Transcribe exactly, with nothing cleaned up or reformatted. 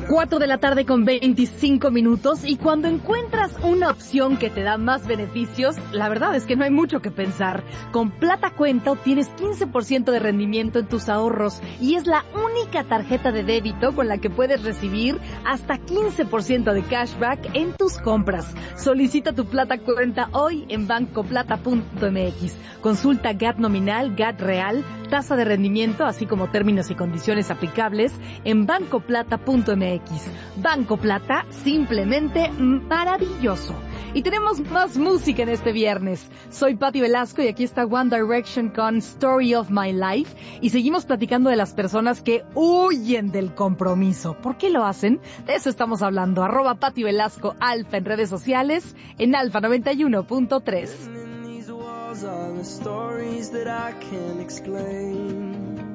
cuatro de la tarde con veinticinco minutos, y cuando encuentras una opción que te da más beneficios, la verdad es que no hay mucho que pensar. Con Plata Cuenta obtienes quince por ciento de rendimiento en tus ahorros y es la única tarjeta de débito con la que puedes recibir hasta quince por ciento de cashback en tus compras. Solicita tu Plata Cuenta hoy en banco plata punto m x. Consulta G A T nominal, G A T real, tasa de rendimiento, así como términos y condiciones aplicables en banco plata punto m x. Banco Plata, simplemente maravilloso. Y tenemos más música en este viernes. Soy Patti Velasco y aquí está One Direction con Story of My Life. Y seguimos platicando de las personas que huyen del compromiso. ¿Por qué lo hacen? De eso estamos hablando. Arroba Patti Velasco Alfa en redes sociales, en Alfa noventa y uno punto tres. Are the stories that I can't explain.